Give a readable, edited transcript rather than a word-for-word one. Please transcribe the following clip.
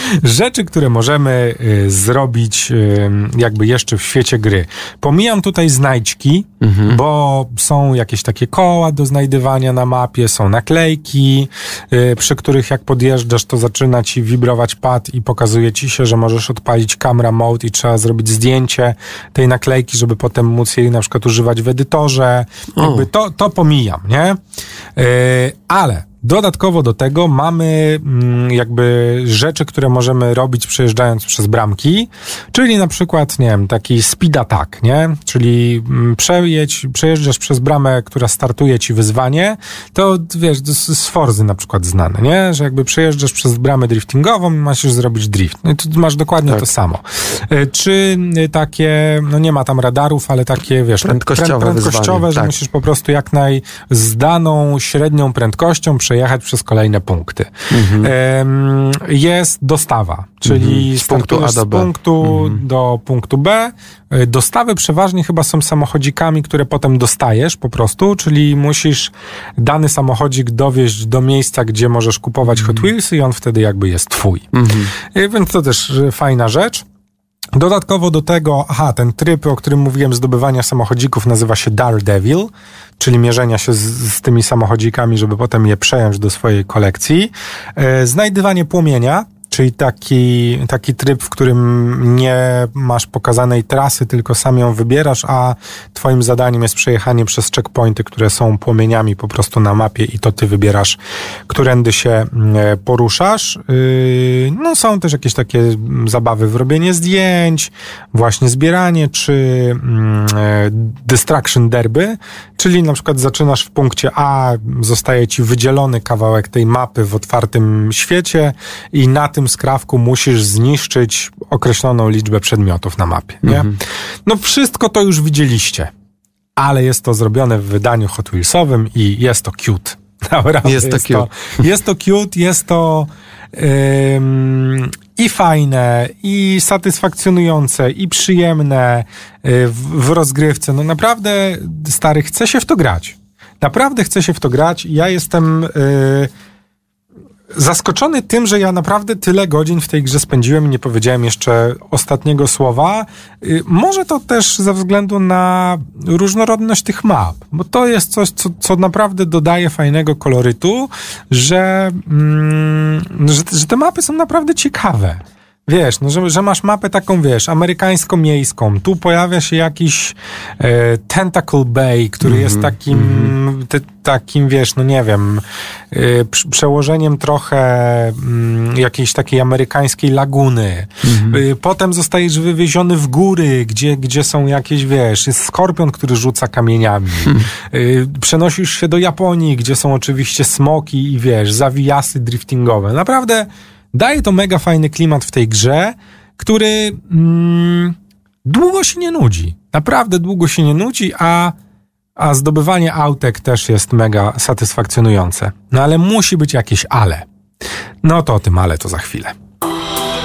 Rzeczy, które możemy zrobić jakby jeszcze w świecie gry. Pomijam tutaj znajdźki, bo są jakieś takie koła do znajdywania na mapie, są naklejki, przy których jak podjeżdżasz, to zaczyna ci wibrować pad i pokazuje ci się, że możesz odpalić camera mode i trzeba zrobić zdjęcie tej naklejki, żeby potem móc jej na przykład używać w edytorze. Jakby to pomijam, nie? Ale dodatkowo do tego mamy jakby rzeczy, które możemy robić przejeżdżając przez bramki, czyli na przykład, nie wiem, taki speed attack, nie? Czyli przejeżdżasz przez bramę, która startuje ci wyzwanie, to wiesz, z Forzy na przykład znane, nie? Że jakby przejeżdżasz przez bramę driftingową i masz już zrobić drift. No i tu masz dokładnie to samo. Czy takie, no nie ma tam radarów, ale takie, wiesz, prędkościowe, że musisz po prostu jak z daną średnią prędkością przejechać przez kolejne punkty. Jest dostawa, czyli z punktu A do B. Z punktu do punktu B. Dostawy przeważnie chyba są samochodzikami, które potem dostajesz po prostu, czyli musisz dany samochodzik dowieźć do miejsca, gdzie możesz kupować Hot Wheelsy i on wtedy jakby jest twój. Więc to też fajna rzecz. Dodatkowo do tego, ten tryb, o którym mówiłem, zdobywania samochodzików, nazywa się Daredevil, czyli mierzenia się z tymi samochodzikami, żeby potem je przejąć do swojej kolekcji. Znajdywanie płomienia, czyli taki tryb, w którym nie masz pokazanej trasy, tylko sam ją wybierasz, a twoim zadaniem jest przejechanie przez checkpointy, które są płomieniami po prostu na mapie i to ty wybierasz, którędy się poruszasz. No są też jakieś takie zabawy w robienie zdjęć, właśnie zbieranie, czy Destruction Derby, czyli na przykład zaczynasz w punkcie A, zostaje ci wydzielony kawałek tej mapy w otwartym świecie i na tym skrawku musisz zniszczyć określoną liczbę przedmiotów na mapie, nie? No wszystko to już widzieliście, ale jest to zrobione w wydaniu Hot Wheelsowym i jest to cute. Naprawdę jest to cute, jest to i fajne, i satysfakcjonujące, i przyjemne w rozgrywce. No naprawdę, stary, chce się w to grać. Naprawdę chce się w to grać. Ja jestem zaskoczony tym, że ja naprawdę tyle godzin w tej grze spędziłem i nie powiedziałem jeszcze ostatniego słowa. Może to też ze względu na różnorodność tych map, bo to jest coś, co naprawdę dodaje fajnego kolorytu, że te mapy są naprawdę ciekawe. Wiesz, no, że masz mapę taką, wiesz, amerykańsko-miejską. Tu pojawia się jakiś Tentacle Bay, który jest takim, wiesz, no nie wiem, przełożeniem trochę jakiejś takiej amerykańskiej laguny. Potem zostajesz wywieziony w góry, gdzie są jakieś, wiesz, jest skorpion, który rzuca kamieniami. Przenosisz się do Japonii, gdzie są oczywiście smoki i, wiesz, zawijasy driftingowe. Naprawdę daje to mega fajny klimat w tej grze, który długo się nie nudzi. Naprawdę długo się nie nudzi, a zdobywanie autek też jest mega satysfakcjonujące. No ale musi być jakieś ale. No to o tym ale to za chwilę.